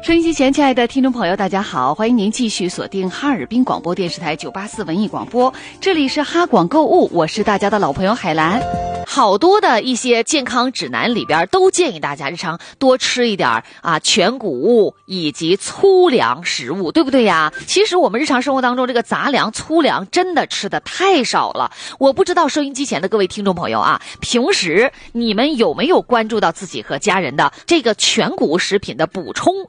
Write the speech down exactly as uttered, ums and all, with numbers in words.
收音机前，亲爱的听众朋友，大家好，欢迎您继续锁定哈尔滨广播电视台九八四文艺广播，这里是哈广购物，我是大家的老朋友海兰。 好多的一些健康指南里边都建议大家日常多吃一点啊全谷物以及粗粮食物，对不对呀？其实我们日常生活当中这个杂粮、粗粮真的吃的太少了。我不知道收音机前的各位听众朋友啊，平时你们有没有关注到自己和家人的这个全谷食品的补充